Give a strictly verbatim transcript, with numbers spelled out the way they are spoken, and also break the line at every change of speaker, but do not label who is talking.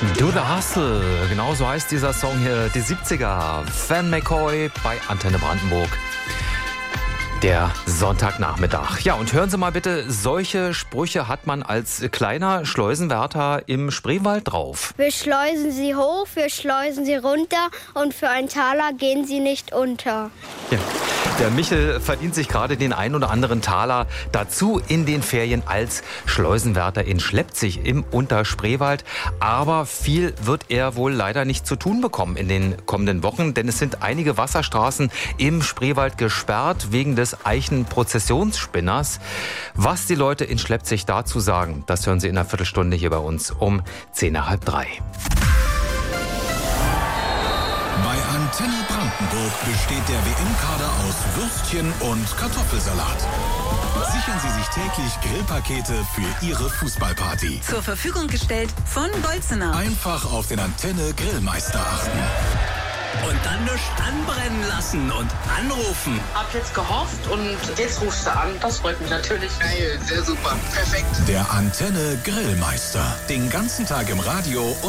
Do the Hustle, genau so heißt dieser Song hier, die siebziger. Van McCoy bei Antenne Brandenburg. Der Sonntagnachmittag. Ja, und hören Sie mal bitte, solche Sprüche hat man als kleiner Schleusenwärter im Spreewald drauf.
Wir schleusen sie hoch, wir schleusen sie runter und für einen Taler gehen sie nicht unter.
Ja. Der Michel verdient sich gerade den ein oder anderen Taler dazu in den Ferien als Schleusenwärter in Schleppzig im Unterspreewald. Aber viel wird er wohl leider nicht zu tun bekommen in den kommenden Wochen, denn es sind einige Wasserstraßen im Spreewald gesperrt wegen des Eichenprozessionsspinners. Was die Leute in Schleppzig dazu sagen, das hören Sie in einer Viertelstunde hier bei uns um zehn nach halb drei.
Bei Antenne Brandenburg besteht der W M-Kader aus Würstchen und Kartoffelsalat. Sichern Sie sich täglich Grillpakete für Ihre Fußballparty.
Zur Verfügung gestellt von Bolzener.
Einfach auf den Antenne Grillmeister achten.
Und dann nichts anbrennen lassen und anrufen.
Hab jetzt gehofft und jetzt rufst du an. Das freut mich natürlich.
Geil, sehr super, perfekt.
Der Antenne Grillmeister. Den ganzen Tag im Radio und